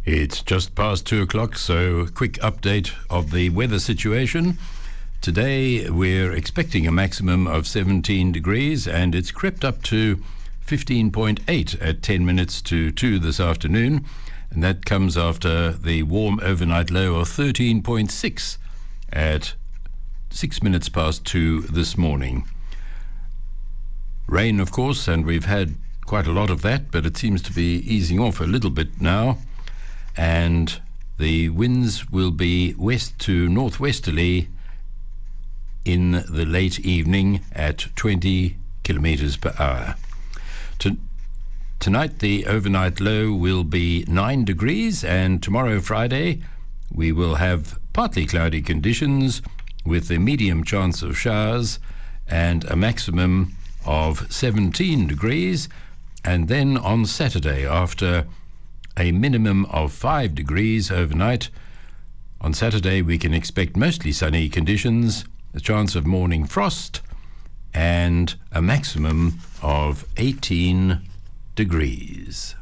It's just past 2 o'clock, so quick update of the weather situation. Today we're expecting a maximum of 17 degrees and it's crept up to 15.8 at 10 minutes to 2 this afternoon, and that comes after the warm overnight low of 13.6 at 6 minutes past 2 this morning. Rain, of course, and we've had quite a lot of that, but it seems to be easing off a little bit now, and the winds will be west to northwesterly in the late evening at 20 kilometers per hour. Tonight the overnight low will be 9 degrees, and tomorrow, Friday, we will have partly cloudy conditions with a medium chance of showers and a maximum of 17 degrees. And then on Saturday, after a minimum of 5 degrees overnight, on Saturday we can expect mostly sunny conditions, a chance of morning frost, and a maximum of 18 degrees.